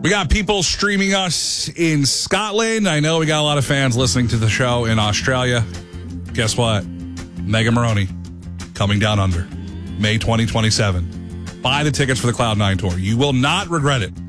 We got people streaming us in Scotland. I know we got a lot of fans listening to the show in Australia. Guess what? Mega Maroney coming down under May 2027. Buy the tickets for the Cloud9 tour. You will not regret it.